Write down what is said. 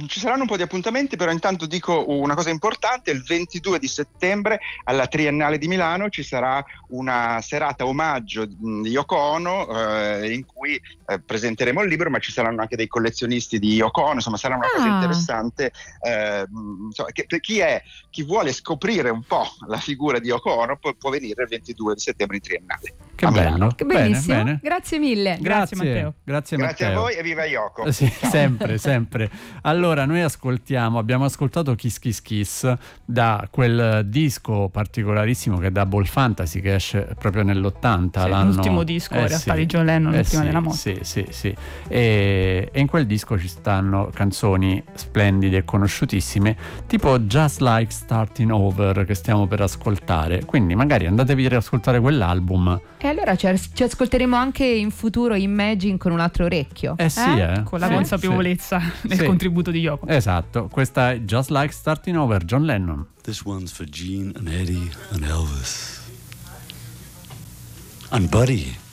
ci saranno un po' di appuntamenti, però intanto dico una cosa importante: il 22 di settembre alla Triennale di Milano ci sarà una serata omaggio di Yoko Ono, in cui presenteremo il libro, ma ci saranno anche dei collezionisti di Yoko Ono, insomma sarà una cosa interessante. Insomma, per chi vuole scoprire un po' la figura di Yoko Ono può venire il 22 di settembre in Triennale. Che bello, che bellissimo. bene. Grazie mille. Grazie Matteo. Grazie a voi e viva Yoko. Sì, sempre. Allora, noi abbiamo ascoltato Kiss Kiss Kiss da quel disco particolarissimo che è Double Fantasy, che esce proprio nell'80, l'ultimo disco in realtà di John Lennon prima della morte. Sì. E in quel disco ci stanno canzoni splendide e conosciutissime, tipo Just Like Starting Over, che stiamo per ascoltare, quindi magari andatevi ad ascoltare quell'album. E allora ci ascolteremo anche in futuro Imagine con un altro orecchio. Con la consapevolezza del contributo di Yoko. Esatto, questa è Just Like Starting Over, John Lennon. This one's for Gene and Eddie and Elvis and Buddy.